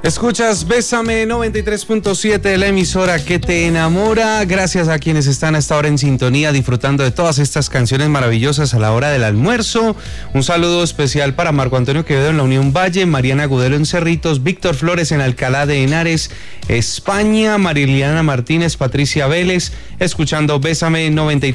Escuchas Bésame 93.7, la emisora que te enamora. Gracias a quienes están a esta hora en sintonía disfrutando de todas estas canciones maravillosas a la hora del almuerzo. Un saludo especial para Marco Antonio Quevedo en la Unión Valle, Mariana Agudelo en Cerritos, Víctor Flores en Alcalá de Henares, España, Mariliana Martínez, Patricia Vélez, escuchando Bésame 93.